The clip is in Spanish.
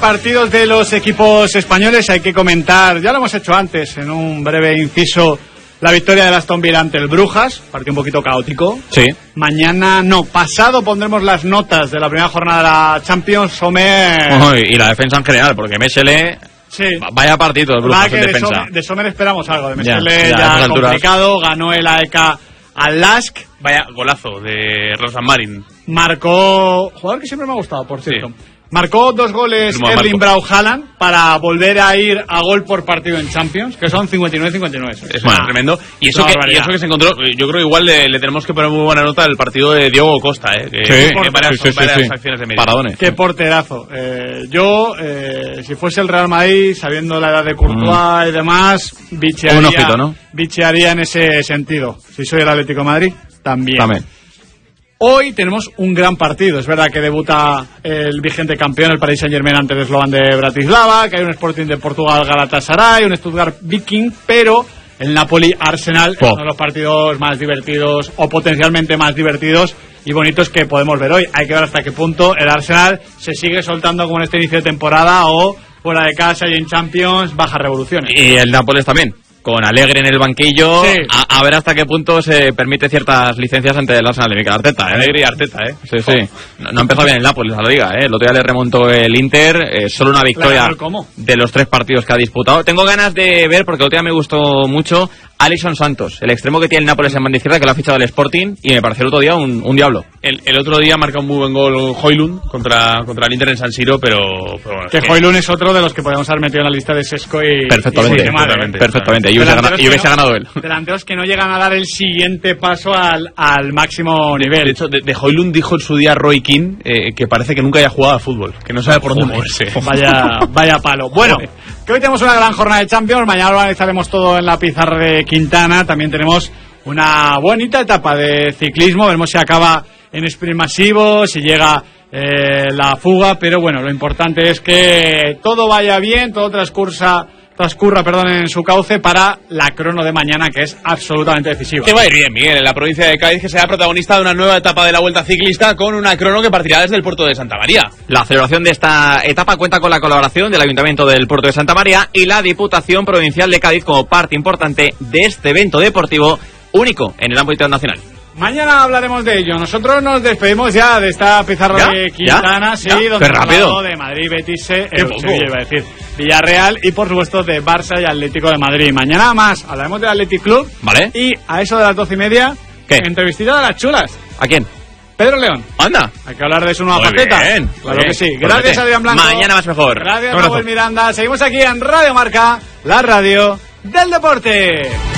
partidos de los equipos españoles. Hay que comentar, ya lo hemos hecho antes, en un breve inciso, la victoria del Aston Villa ante el Brujas, partido un poquito caótico. Sí. Mañana, pasado pondremos las notas de la primera jornada de la Champions. Sommer... Y la defensa en general, porque Mesele... Sí. Vaya partido el Brujas en defensa. De Sommer esperamos algo, de Mesele ya complicado, ganó el AEK al Lask. Vaya golazo de Rosan Marin. Marcó, jugador que siempre me ha gustado, por cierto. Sí. Marcó 2 goles Erling Braut Haaland para volver a ir a gol por partido en Champions, que son 59-59. Es tremendo. Y eso que se encontró, yo creo que igual le tenemos que poner muy buena nota al partido de Diogo Costa, que varias acciones de medio. Paradones. Qué porterazo. Si fuese el Real Madrid, sabiendo la edad de Courtois y demás, bichearía en ese sentido. Si soy el Atlético de Madrid, también. Hoy tenemos un gran partido. Es verdad que debuta el vigente campeón, el Paris Saint-Germain, ante el Slovan de Bratislava, que hay un Sporting de Portugal, Galatasaray, un Stuttgart Viking, pero el Napoli-Arsenal es uno de los partidos más divertidos, o potencialmente más divertidos y bonitos que podemos ver hoy. Hay que ver hasta qué punto el Arsenal se sigue soltando como en este inicio de temporada, o fuera de casa y en Champions baja revoluciones. Y el Nápoles también, con Alegre en el banquillo, sí. A ver hasta qué punto se permite ciertas licencias ante el Arsenal de Mikel Arteta. Alegre y Arteta, Sí. No ha empezado bien el Nápoles, a la liga, El otro día le remontó el Inter, solo una victoria de los 3 partidos que ha disputado. Tengo ganas de ver, porque el otro día me gustó mucho, Alisson Santos, el extremo que tiene el Nápoles en banda izquierda, que lo ha fichado el Sporting, y me pareció el otro día un diablo. El otro día marca un muy buen gol Højlund contra el Inter en San Siro, pero bueno, que Højlund es otro de los que podemos haber metido en la lista de Sesco y... Perfectamente. Y hubiese ganado él. Delanteros que no llegan a dar el siguiente paso al máximo nivel. De hecho, de Højlund dijo en su día Roy Keane que parece que nunca haya jugado a fútbol, que no sabe por dónde moverse. Vaya palo. Bueno, que hoy tenemos una gran jornada de Champions. Mañana lo analizaremos todo en la pizarra de Quintana. También tenemos una bonita etapa de ciclismo. Veremos si acaba en sprint masivo, si llega la fuga. Pero bueno, lo importante es que todo vaya bien, todo transcurra en su cauce para la crono de mañana, que es absolutamente decisiva. Que va a ir bien, Miguel, en la provincia de Cádiz, que será protagonista de una nueva etapa de la Vuelta Ciclista con una crono que partirá desde el puerto de Santa María. La celebración de esta etapa cuenta con la colaboración del Ayuntamiento del Puerto de Santa María y la Diputación Provincial de Cádiz como parte importante de este evento deportivo único en el ámbito nacional. Mañana hablaremos de ello. Nosotros nos despedimos ya de esta pizarra de Quintana, donde hemos hablado de Madrid, Betis, iba a decir Villarreal y por supuesto de Barça y Atlético de Madrid. Mañana más hablaremos del Athletic Club, ¿vale? Y a eso de las 12:30, entrevistita de las chulas. ¿A quién? Pedro León. Anda. Hay que hablar de su nueva faceta. Claro que sí. Gracias, Adrián Blanco. Mañana más mejor. Gracias, Raúl Miranda. Seguimos aquí en Radio Marca, la radio del deporte.